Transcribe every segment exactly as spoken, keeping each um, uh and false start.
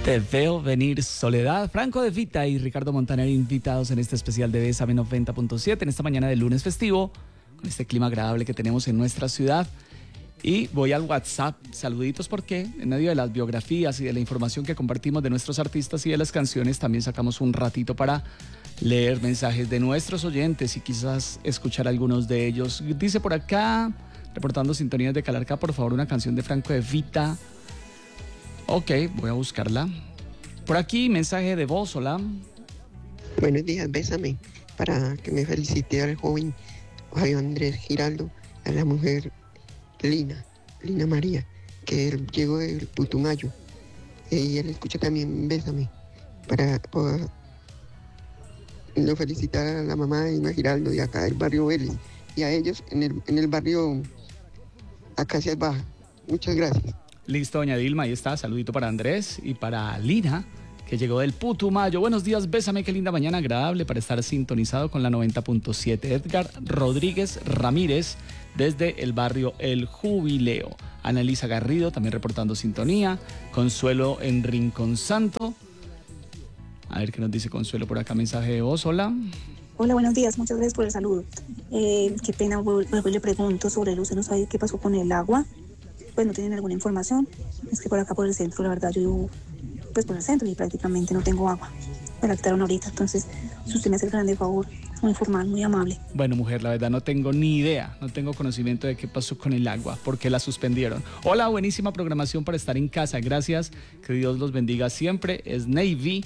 Te veo venir, Soledad. Franco De Vita y Ricardo Montaner invitados en este especial de Bésame noventa punto siete en esta mañana de lunes festivo, con este clima agradable que tenemos en nuestra ciudad. Y voy al WhatsApp, saluditos, porque en medio de las biografías y de la información que compartimos de nuestros artistas y de las canciones, también sacamos un ratito para leer mensajes de nuestros oyentes y quizás escuchar algunos de ellos. Dice por acá, reportando sintonías de Calarcá, por favor, una canción de Franco De Vita. Ok, voy a buscarla. Por aquí, mensaje de voz, hola. Buenos días, bésame, para que me felicite al joven Javier Andrés Giraldo, a la mujer Lina, Lina María, que él llegó del Putumayo. Y él escucha también Bésame, para poder lo felicitar a la mamá de Ina Giraldo de acá del barrio Vélez, y a ellos en el, en el barrio Acacias Baja. Muchas gracias. Listo, doña Dilma, ahí está, saludito para Andrés y para Lina, que llegó del Putumayo. Buenos días, bésame, qué linda mañana agradable para estar sintonizado con la noventa punto siete. Edgar Rodríguez Ramírez, desde el barrio El Jubileo. Annalisa Garrido, también reportando sintonía. Consuelo en Rincón Santo. A ver qué nos dice Consuelo por acá, mensaje de voz, hola. Hola, buenos días, muchas gracias por el saludo. Eh, qué pena, vuelvo y le pregunto sobre el uso, no sabe qué pasó con el agua. Pues no tienen alguna información. Es que por acá por el centro, la verdad, yo vivo pues por el centro y prácticamente no tengo agua. Me la quitaron ahorita, entonces si usted me hace el grande favor, muy formal, muy amable. Bueno, mujer, la verdad no tengo ni idea, no tengo conocimiento de qué pasó con el agua, por qué la suspendieron. Hola, buenísima programación para estar en casa, gracias, que Dios los bendiga siempre. Es Navy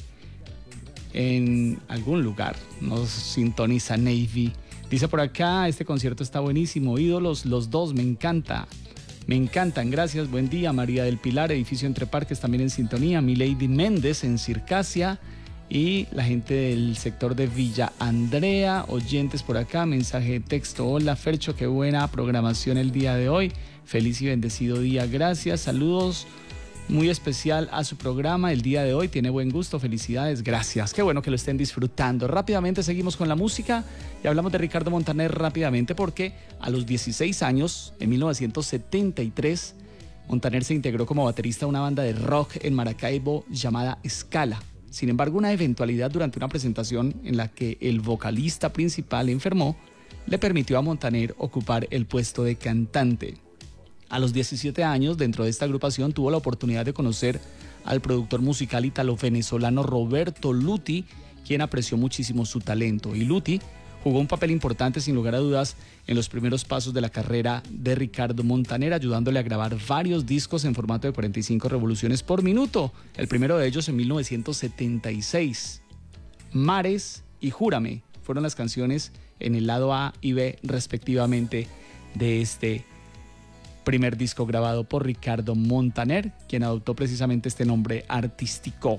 en algún lugar, nos sintoniza Navy. Dice por acá, este concierto está buenísimo, ídolos los dos, me encanta. Me encantan, gracias, buen día. María del Pilar, edificio Entre Parques, también en sintonía. Milady Méndez en Circasia y la gente del sector de Villa Andrea, oyentes por acá, mensaje de texto. Hola Fercho, qué buena programación el día de hoy. Feliz y bendecido día, gracias. Saludos muy especial a su programa el día de hoy, tiene buen gusto, felicidades, gracias. Qué bueno que lo estén disfrutando. Rápidamente seguimos con la música y hablamos de Ricardo Montaner rápidamente porque a los dieciséis años, en mil novecientos setenta y tres, Montaner se integró como baterista a una banda de rock en Maracaibo llamada Scala. Sin embargo, una eventualidad durante una presentación en la que el vocalista principal enfermó le permitió a Montaner ocupar el puesto de cantante. A los diecisiete años, dentro de esta agrupación, tuvo la oportunidad de conocer al productor musical italo-venezolano Roberto Luti, quien apreció muchísimo su talento. Y Luti jugó un papel importante, sin lugar a dudas, en los primeros pasos de la carrera de Ricardo Montaner, ayudándole a grabar varios discos en formato de cuarenta y cinco revoluciones por minuto. El primero de ellos en mil novecientos setenta y seis. Mares y Júrame fueron las canciones en el lado A y B, respectivamente, de este primer disco grabado por Ricardo Montaner, quien adoptó precisamente este nombre artístico.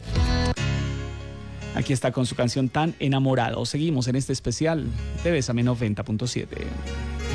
Aquí está con su canción Tan Enamorado. Seguimos en este especial de Bésame noventa punto siete.